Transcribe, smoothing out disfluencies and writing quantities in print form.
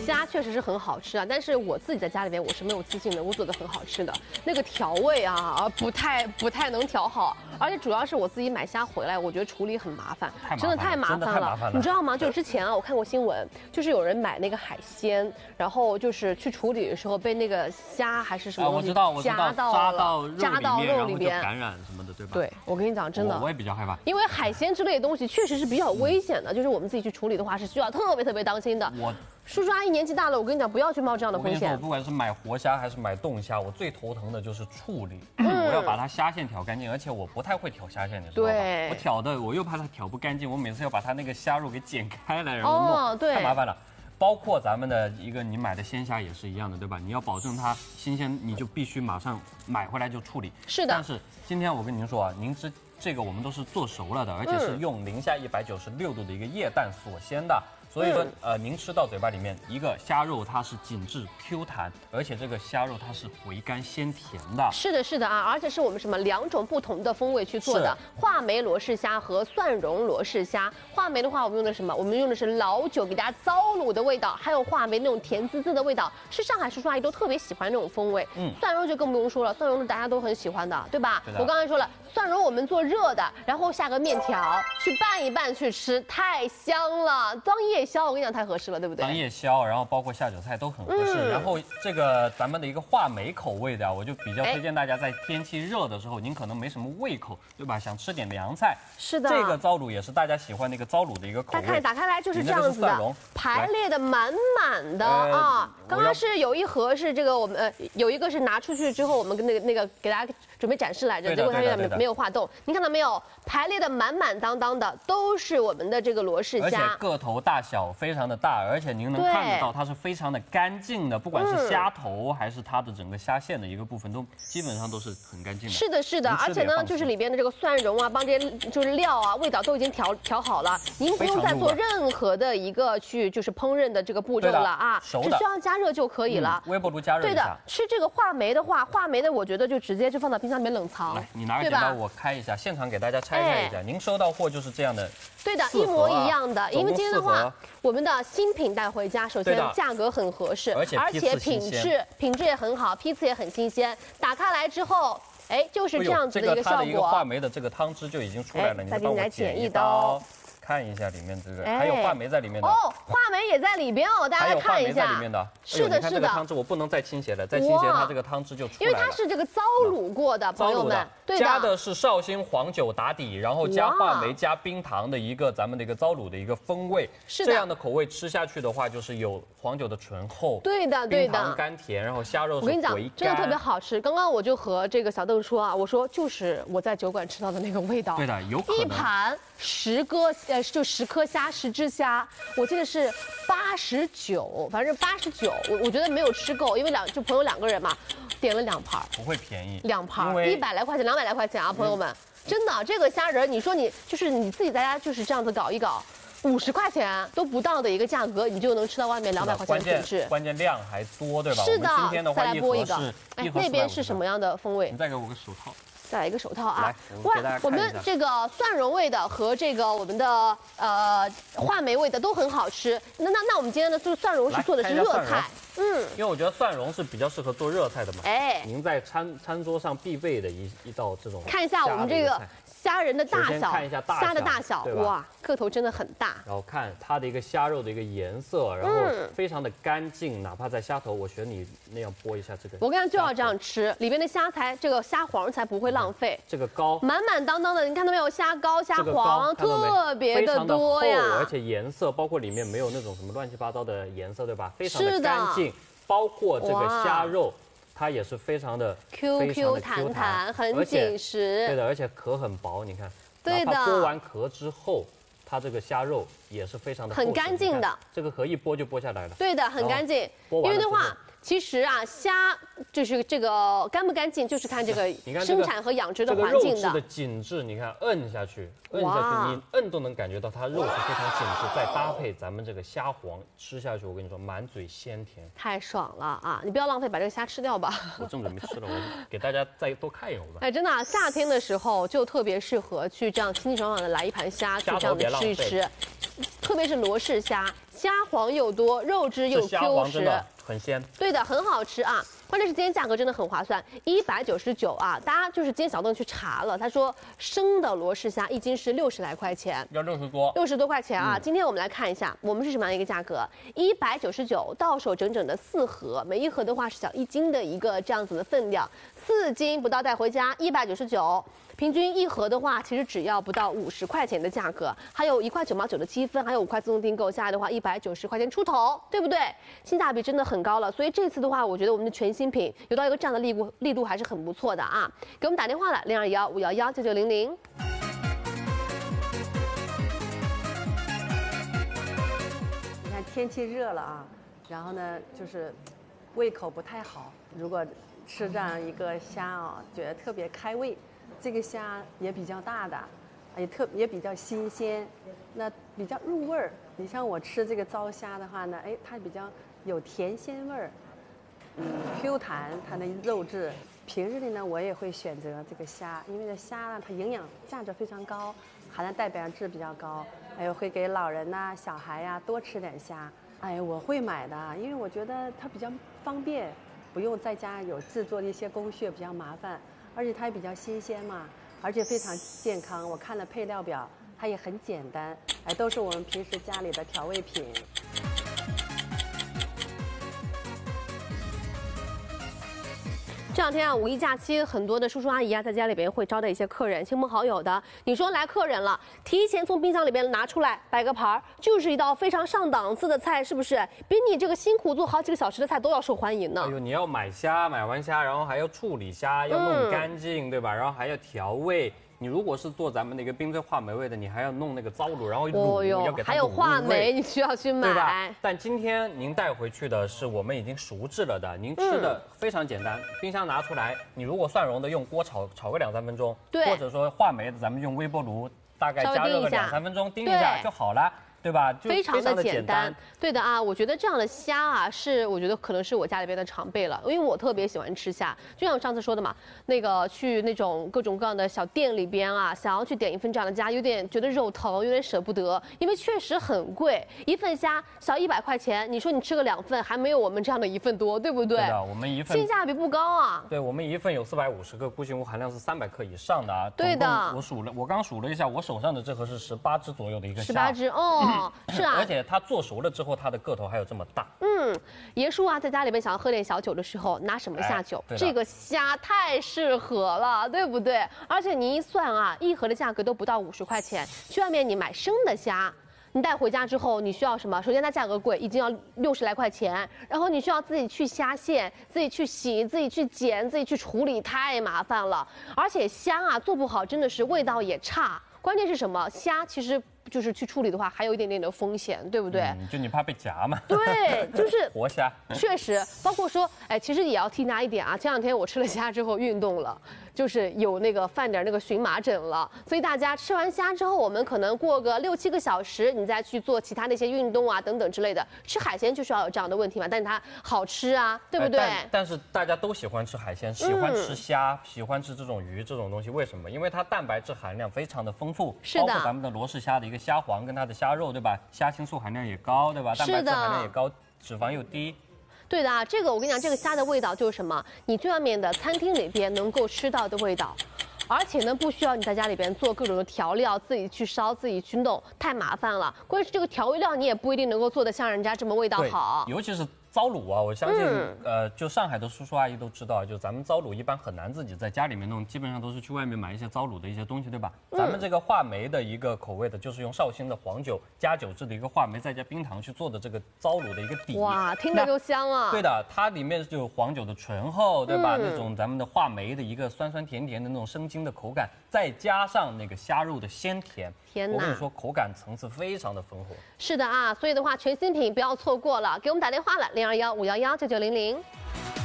虾确实是很好吃啊，但是我自己在家里边我是没有自信的，我做的很好吃的，那个调味啊不太能调好，而且主要是我自己买虾回来，我觉得处理很麻烦，真的太麻烦了。你知道吗？就之前啊，我看过新闻，就是有人买那个海鲜，然后就是去处理的时候被那个虾还是什么东西扎到肉里边， 感染什么的，对吧？ 对，我跟你讲，真的， 我也比较害怕， 因为海鲜之类的东西确实是比较危险的，就是我们自己去处理的话是需要特别当心的。叔叔阿姨年纪大了，我跟你讲，不要去冒这样的风险。 我不管是买活虾还是买冻虾，我最头疼的就是处理。我要把它虾线挑干净，而且我不太会挑虾线，你知道吧？ 对， 我挑的我又怕它挑不干净，我每次要把它那个虾肉给剪开来，然后弄，太麻烦了。包括咱们的一个你买的鲜虾也是一样的，对吧？你要保证它新鲜，你就必须马上买回来就处理。 是的。 但是今天我跟您说啊，这个我们都是做熟了的，而且是用零下196度的一个液氮锁鲜的。所以说，您吃到嘴巴里面，一个虾肉它是紧致 Q 弹，而且这个虾肉它是回甘鲜甜的。 是的啊，而且是我们2种不同的风味去做的，话梅罗氏虾和蒜蓉罗氏虾。话梅的话，我们用的什么？我们用的是老酒给大家糟卤的味道，还有话梅那种甜滋滋的味道，是上海叔叔阿姨都特别喜欢那种风味。蒜蓉就更不用说了，蒜蓉大家都很喜欢的，对吧？我刚才说了，蒜蓉我们做热的，然后下个面条去拌一拌去吃，太香了。当夜宵，我跟你讲太合适了，对不对？ 当夜宵，然后包括下酒菜都很合适。然后这个咱们的一个话梅口味的，我就比较推荐大家在天气热的时候，您可能没什么胃口，对吧？想吃点凉菜。 是的。 这个糟卤也是大家喜欢的一个糟卤的一个口味。 打开来就是这样子的，排列的满满的啊。刚刚是有一盒是这个我们有一个是拿出去之后我们跟那个给大家准备展示来着，结果它有点没有化冻。您看到没有？排列的满满当当的都是我们的这个罗氏虾， 而且个头大小非常的大，而且您能看得到它是非常的干净的，不管是虾头还是它的整个虾线的一个部分，都基本上都是很干净的。 是的，而且呢，就是里边的这个蒜蓉啊，帮这些就是料啊，味道都已经调好了，您不用再做任何的一个就是烹饪的这个步骤了啊，只需要加热就可以了。 微波炉加热一下。 对的，吃这个话梅的话，话梅的我觉得就直接就放到冰箱里面冷藏。 来，你拿个剪刀我开一下，现场给大家拆开一下。您收到货就是这样的。 对的，一模一样的。因为今天的话，我们的新品带回家，首先价格很合适，而且品质也很好，批次也很新鲜。打开来之后，就是这样子的一个效果。 它的一个话梅的这个汤汁就已经出来了，你再给你来剪一刀。看一下里面这个，还有话梅在里面的哦，话梅也在里边哦，大家来看一下。 还有话梅在里面的， 是的， 你看这个汤汁我不能再倾斜了，再倾斜它这个汤汁就出来了。 因为它是这个糟卤过的，朋友们，对的。 加的是绍兴黄酒打底，然后加话梅加冰糖的一个咱们的一个糟卤的一个风味。 是的。 这样的口味吃下去的话，就是有黄酒的醇厚， 对的， 冰糖甘甜，然后虾肉是回甘。 我跟你讲，真的特别好吃。刚刚我就和这个小邓说啊，我说就是我在酒馆吃到的那个味道。 对的，有可能。 一盘10颗虾，10只虾，我记得是89，反正89，我觉得没有吃够，因为朋友2个人嘛，点了2盘， 不会便宜 ，2盘100来块钱，200来块钱啊，朋友们，真的这个虾仁，你说你就是你自己在家就是这样子搞一搞，50块钱都不到的一个价格，你就能吃到外面200块钱的品质， 关键量还多，对吧？ 是的， 今天的话再来播一个，那边是什么样的风味？ 你再给我个手套。 再来一个手套啊！ 我们这个蒜蓉味的和这个我们的话梅味的都很好吃。那我们今天呢，就是蒜蓉是做的是热菜， 因为我觉得蒜蓉是比较适合做热菜的嘛。您在餐桌上必备的一道这种。 看一下我们这个虾仁的大小， 看一下虾的大小，哇，个头真的很大。 然后看它的一个虾肉的一个颜色，然后非常的干净，哪怕在虾头，我学你那样剥一下这个。 我跟你就要这样吃，里边的这个虾黄才不会浪费。 这个膏满满当当的，你看到没有？虾膏、虾黄特别的多呀， 而且颜色包括里面没有那种什么乱七八糟的颜色，对吧？非常的干净，包括这个虾肉。它也是非常的 Q 弹，很紧实。 对的，而且壳很薄，你看。 对的。 剥完壳之后，它这个虾肉也是非常的很干净的。 这个壳一剥就剥下来了。 对的，很干净。因为的话，其实啊，虾就是这个干不干净，就是看这个生产和养殖的环境的。 这个肉质的紧致，你看摁下去，你摁都能感觉到它肉是非常紧致，再搭配咱们这个虾黄，吃下去我跟你说满嘴鲜甜， 太爽了啊！你不要浪费，把这个虾吃掉吧。 我正准备吃了，我给大家再多看一会儿吧。 哎，真的，夏天的时候就特别适合去这样清清爽爽的来一盘虾，去这样子吃一吃。 特别是罗氏虾，虾黄又多，肉质又虾 Q 实， 黄真的很鲜。 对的，很好吃啊。关键是今天价格真的很划算，199啊！大家就是今天小邓去查了，他说生的罗氏虾一斤是60来块钱， 要60多 ，60多块钱啊！今天我们来看一下，我们是什么样的一个价格？199到手整整的4盒，每一盒的话是小1斤的一个这样子的分量，4斤不到带回家199。平均一盒的话，其实只要不到50块钱的价格，还有1块9毛9的积分，还有5块自动订购，下来的话190块钱出头，对不对？性价比真的很高了，所以这次的话，我觉得我们的全新品有到一个这样的力度还是很不错的啊！给我们打电话了，0215119900。 你看天气热了啊，然后呢就是胃口不太好，如果吃这样一个虾啊，觉得特别开胃。这个虾也比较大的，也比较新鲜，那比较入味儿。你像我吃这个糟虾的话呢，哎，它比较有甜鲜味儿，Q 弹，它的肉质。平日里呢，我也会选择这个虾，因为这虾呢，它营养价值非常高，含量蛋白质比较高，还有会给老人呐、小孩呀多吃点虾。哎，我会买的，因为我觉得它比较方便，不用在家有制作的一些工序比较麻烦。而且它也比较新鲜嘛，而且非常健康。我看了配料表，它也很简单，哎，都是我们平时家里的调味品。 这两天啊，五一假期，很多的叔叔阿姨啊，在家里边会招待一些客人，亲朋好友的。你说来客人了，提前从冰箱里边拿出来摆个盘儿，就是一道非常上档次的菜，是不是？比你这个辛苦做好几个小时的菜都要受欢迎呢。 哎呦，你要买虾，买完虾，然后还要处理虾，要弄干净，对吧？然后还要调味。你如果是做咱们那个冰萃话梅味的，你还要弄那个糟卤，然后卤，要给它还有话梅，你需要去买， 对吧？但今天您带回去的是我们已经熟制了的，您吃的非常简单，冰箱拿出来，你如果蒜蓉的用锅炒个2、3分钟， 对， 或者说话梅的咱们用微波炉大概加热个2、3分钟，叮一下就好了。对吧？就非常的简单。对的啊，我觉得这样的虾啊，我觉得可能是我家里边的常备了，因为我特别喜欢吃虾。就像我上次说的嘛，那个去那种各种各样的小店里边啊，想要去点一份这样的虾，有点觉得肉疼，有点舍不得，因为确实很贵，一份虾小100块钱，你说你吃个2份，还没有我们这样的1份多，对不对？ 对的，我们一份性价比不高啊。 对，我们一份有450克，固形物含量是300克以上的啊。 对的， 我刚数了一下，我手上的这盒是18只左右的一个 18 虾。 只哦，是啊。 而且它做熟了之后，它的个头还有这么大。 爷叔啊，在家里面想要喝点小酒的时候，拿什么下酒？这个虾太适合了，对不对？而且你一算啊，一盒的价格都不到50块钱，去外面你买生的虾。你带回家之后，你需要什么？首先它价格贵，已经要60来块钱，然后你需要自己去虾线，自己去洗，自己去剪，自己去处理，太麻烦了。而且虾啊做不好，真的是味道也差。关键是什么？虾其实就是去处理的话，还有一点点的风险，对不对？ 就你怕被夹嘛？ 对，就是活虾。 确实，包括说，哎，其实也要提大一点啊。前2天我吃了虾之后运动了，就是有那个犯点那个荨麻疹了。所以大家吃完虾之后，我们可能过个6、7个小时，你再去做其他的一些运动啊等等之类的。吃海鲜就需要有这样的问题嘛，但是它好吃啊，对不对？ 但是大家都喜欢吃海鲜，喜欢吃虾，喜欢吃这种鱼这种东西，为什么？因为它蛋白质含量非常的丰富， 是的， 包括咱们的罗氏虾的一个虾黄跟它的虾肉，对吧？虾青素含量也高，对吧？蛋白质含量也高，脂肪又低。 对的啊，这个我跟你讲，这个虾的味道就是什么？你最外面的餐厅里边能够吃到的味道。而且呢，不需要你在家里边做各种的调料，自己去烧，自己去弄，太麻烦了。关键是这个调味料你也不一定能够做得像人家这么味道好。 尤其是糟卤啊，我相信就上海的叔叔阿姨都知道，就咱们糟卤一般很难自己在家里面弄，基本上都是去外面买一些糟卤的一些东西，对吧？咱们这个话梅的一个口味的，就是用绍兴的黄酒加酒制的一个话梅，再加冰糖去做的这个糟卤的一个底。 哇，听着就香啊！ 对的，它里面就有黄酒的醇厚，对吧？那种咱们的话梅的一个酸酸甜甜的那种生津的口感，再加上那个虾肉的鲜甜， 天哪！ 我跟你说，口感层次非常的丰富。 是的啊，所以的话，全新品不要错过了，给我们打电话了，0215119900。